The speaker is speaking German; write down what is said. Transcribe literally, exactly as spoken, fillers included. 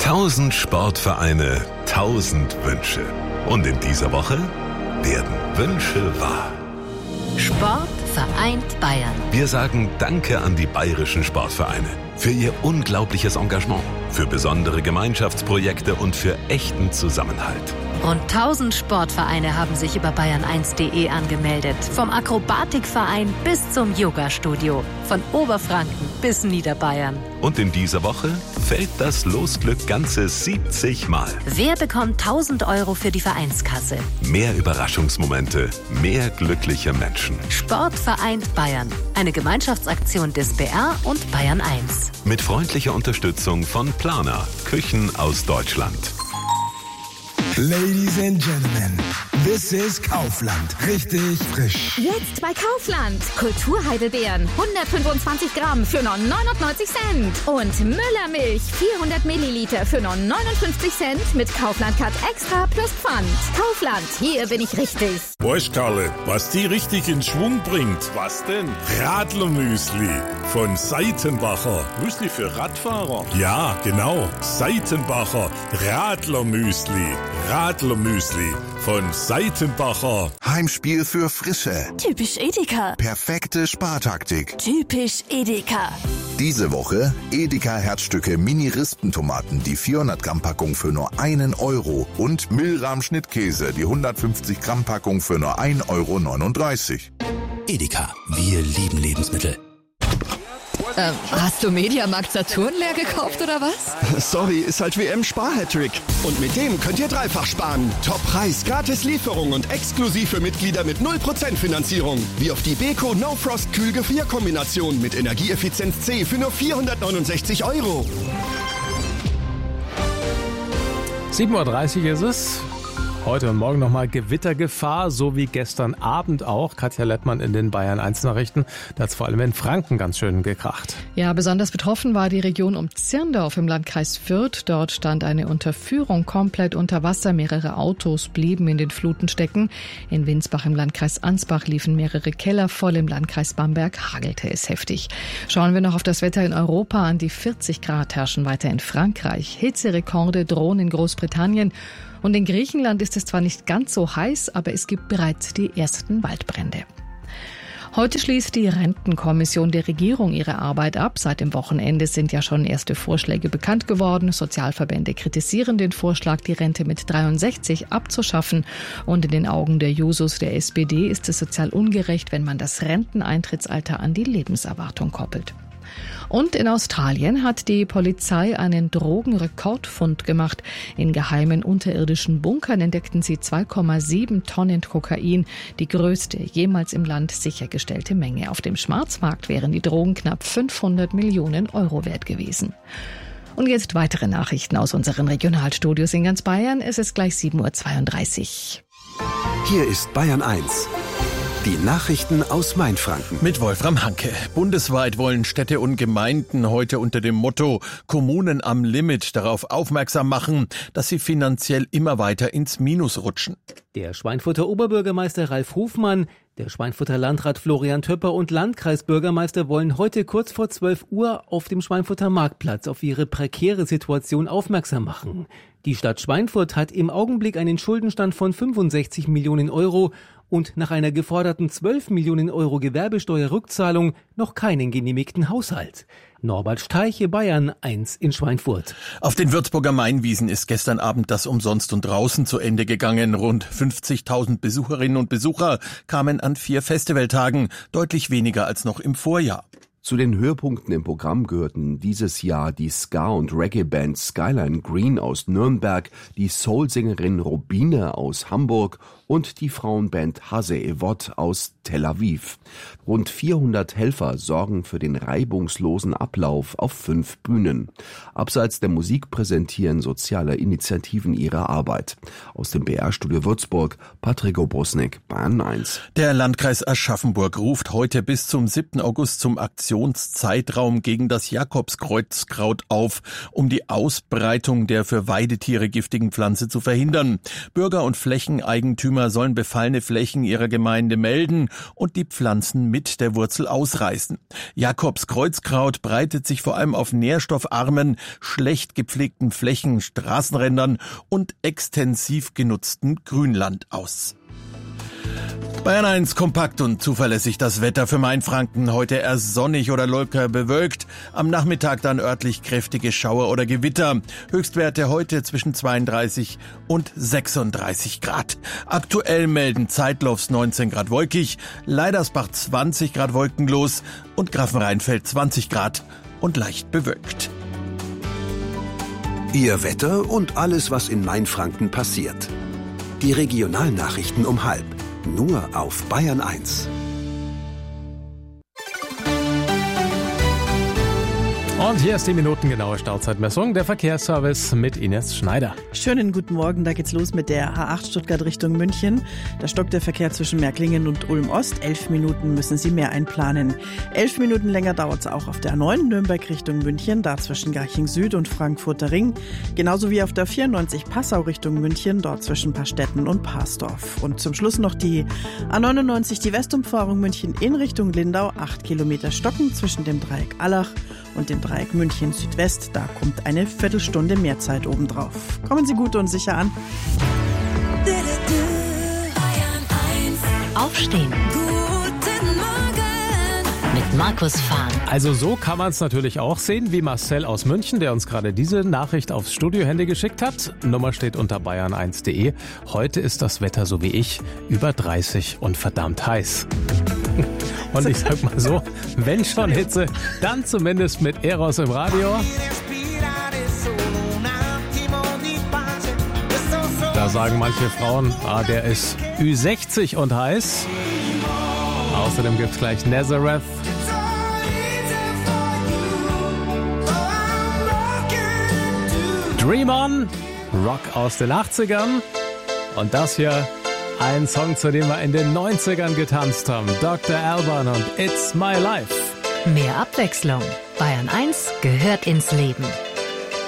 Tausend Sportvereine, tausend Wünsche. Und in dieser Woche werden Wünsche wahr. Sport vereint Bayern. Wir sagen Danke an die bayerischen Sportvereine für ihr unglaubliches Engagement, für besondere Gemeinschaftsprojekte und für echten Zusammenhalt. Rund tausend Sportvereine haben sich über bayern eins punkt de angemeldet. Vom Akrobatikverein bis zum Yoga-Studio. Von Oberfranken bis Niederbayern. Und in dieser Woche fällt das Losglück ganze siebzig Mal. Wer bekommt tausend Euro für die Vereinskasse? Mehr Überraschungsmomente, mehr glückliche Menschen. Sport vereint Bayern. Eine Gemeinschaftsaktion des B R und Bayern eins. Mit freundlicher Unterstützung von Plana, Küchen aus Deutschland. Ladies and Gentlemen, this is Kaufland. Richtig frisch. Jetzt bei Kaufland. Kulturheidelbeeren hundertfünfundzwanzig Gramm für nur neunundneunzig Cent. Und Müllermilch vierhundert Milliliter für nur neunundfünfzig Cent mit Kaufland-Card Extra plus Pfand. Kaufland, hier bin ich richtig. Weißt Karle, was die richtig in Schwung bringt? Was denn? Radlermüsli von Seitenbacher. Müsli für Radfahrer? Ja, genau. Seitenbacher Radlermüsli. Radlermüsli von Seitenbacher. Heimspiel für Frische. Typisch Edeka. Perfekte Spartaktik. Typisch Edeka. Diese Woche Edeka Herzstücke Mini-Rispentomaten, die vierhundert Gramm Packung für nur einen Euro und Milram Schnittkäse, die hundertfünfzig Gramm Packung für nur ein Euro neununddreißig. Edeka, wir lieben Lebensmittel. Ähm, hast du Mediamarkt Saturn leer gekauft oder was? Sorry, ist halt W M-Spar-Hattrick. Und mit dem könnt ihr dreifach sparen. Top-Preis, gratis Lieferung und exklusiv für Mitglieder mit null Prozent Finanzierung. Wie auf die Beko No Frost Kühlgefrierkombination mit Energieeffizienz C für nur vierhundertneunundsechzig Euro. sieben Uhr dreißig ist es. Heute und morgen nochmal Gewittergefahr, so wie gestern Abend auch. Katja Lettmann in den Bayern eins Nachrichten. Da hat es vor allem in Franken ganz schön gekracht. Ja, besonders betroffen war die Region um Zirndorf im Landkreis Fürth. Dort stand eine Unterführung komplett unter Wasser. Mehrere Autos blieben in den Fluten stecken. In Winsbach im Landkreis Ansbach liefen mehrere Keller voll. Im Landkreis Bamberg hagelte es heftig. Schauen wir noch auf das Wetter in Europa. An die vierzig Grad herrschen weiter in Frankreich. Hitzerekorde drohen in Großbritannien. Und in Griechenland ist es zwar nicht ganz so heiß, aber es gibt bereits die ersten Waldbrände. Heute schließt die Rentenkommission der Regierung ihre Arbeit ab. Seit dem Wochenende sind ja schon erste Vorschläge bekannt geworden. Sozialverbände kritisieren den Vorschlag, die Rente mit dreiundsechzig abzuschaffen. Und in den Augen der Jusos der S P D ist es sozial ungerecht, wenn man das Renteneintrittsalter an die Lebenserwartung koppelt. Und in Australien hat die Polizei einen Drogenrekordfund gemacht. In geheimen unterirdischen Bunkern entdeckten sie zwei Komma sieben Tonnen Kokain, die größte jemals im Land sichergestellte Menge. Auf dem Schwarzmarkt wären die Drogen knapp fünfhundert Millionen Euro wert gewesen. Und jetzt weitere Nachrichten aus unseren Regionalstudios in ganz Bayern. Es ist gleich sieben Uhr zweiunddreißig. Hier ist Bayern eins. Die Nachrichten aus Mainfranken. Mit Wolfram Hanke. Bundesweit wollen Städte und Gemeinden heute unter dem Motto Kommunen am Limit darauf aufmerksam machen, dass sie finanziell immer weiter ins Minus rutschen. Der Schweinfurter Oberbürgermeister Ralf Hofmann, der Schweinfurter Landrat Florian Töpper und Landkreisbürgermeister wollen heute kurz vor zwölf Uhr auf dem Schweinfurter Marktplatz auf ihre prekäre Situation aufmerksam machen. Die Stadt Schweinfurt hat im Augenblick einen Schuldenstand von fünfundsechzig Millionen Euro und nach einer geforderten zwölf Millionen Euro Gewerbesteuerrückzahlung noch keinen genehmigten Haushalt. Norbert Steiche, Bayern eins in Schweinfurt. Auf den Würzburger Mainwiesen ist gestern Abend das Umsonst und Draußen zu Ende gegangen. Rund fünfzigtausend Besucherinnen und Besucher kamen an vier Festivaltagen, deutlich weniger als noch im Vorjahr. Zu den Höhepunkten im Programm gehörten dieses Jahr die Ska- und Reggae-Band Skyline Green aus Nürnberg, die Soul-Sängerin Robine aus Hamburg und die Frauenband Hase Evot aus Tel Aviv. Rund vierhundert Helfer sorgen für den reibungslosen Ablauf auf fünf Bühnen. Abseits der Musik präsentieren soziale Initiativen ihre Arbeit. Aus dem B R-Studio Würzburg, Patrick Obrusnik, Bayern eins. Der Landkreis Aschaffenburg ruft heute bis zum siebten August zum Aktion Vegetationszeitraum gegen das Jakobskreuzkraut auf, um die Ausbreitung der für Weidetiere giftigen Pflanze zu verhindern. Bürger und Flächeneigentümer sollen befallene Flächen ihrer Gemeinde melden und die Pflanzen mit der Wurzel ausreißen. Jakobskreuzkraut breitet sich vor allem auf nährstoffarmen, schlecht gepflegten Flächen, Straßenrändern und extensiv genutzten Grünland aus. Bayern eins, kompakt und zuverlässig das Wetter für Mainfranken. Heute erst sonnig oder locker bewölkt. Am Nachmittag dann örtlich kräftige Schauer oder Gewitter. Höchstwerte heute zwischen zweiunddreißig und sechsunddreißig Grad. Aktuell melden Zeitlofs neunzehn Grad wolkig, Leidersbach zwanzig Grad wolkenlos und Grafenrheinfeld zwanzig Grad und leicht bewölkt. Ihr Wetter und alles, was in Mainfranken passiert. Die Regionalnachrichten um halb. Nur auf Bayern eins. Und hier ist die minutengenaue Stauzeitmessung, der Verkehrsservice mit Ines Schneider. Schönen guten Morgen, da geht's los mit der H acht Stuttgart Richtung München. Da stockt der Verkehr zwischen Märklingen und Ulm-Ost. Elf Minuten müssen Sie mehr einplanen. Elf Minuten länger dauert's auch auf der A neun Nürnberg Richtung München, da zwischen Garching Süd und Frankfurter Ring. Genauso wie auf der vierundneunzig Passau Richtung München, dort zwischen Paarstetten und Parsdorf. Und zum Schluss noch die A neunundneunzig, die Westumfahrung München in Richtung Lindau. Acht Kilometer stocken zwischen dem Dreieck Allach und dem Dreieck München Südwest, da kommt eine Viertelstunde mehr Zeit obendrauf. Kommen Sie gut und sicher an. Aufstehen. Guten Morgen. Mit Markus Fahn. Also so kann man es natürlich auch sehen, wie Marcel aus München, der uns gerade diese Nachricht aufs Studiohandy geschickt hat. Nummer steht unter bayern eins punkt de. Heute ist das Wetter so wie ich, über dreißig und verdammt heiß. Und ich sag mal so, wenn schon Hitze, dann zumindest mit Eros im Radio. Da sagen manche Frauen, ah, der ist Ü sechzig und heiß. Außerdem gibt's gleich Nazareth. Dream On, Rock aus den achtzigern. Und das hier, ein Song, zu dem wir in den neunzigern getanzt haben. Doktor Alban und It's My Life. Mehr Abwechslung. Bayern eins gehört ins Leben.